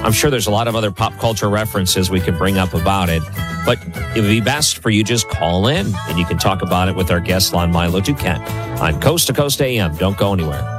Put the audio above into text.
I'm sure there's a lot of other pop culture references we could bring up about it, but it would be best for you just call in and you can talk about it with our guest Lon Milo Duquette on Coast to Coast AM. Don't go anywhere.